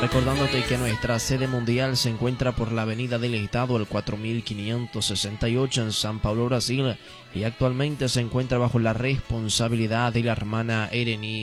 Recordándote que nuestra sede mundial se encuentra por la Avenida del Estado, el 4568 en San Pablo, Brasil, y actualmente se encuentra bajo la responsabilidad de la hermana Ereni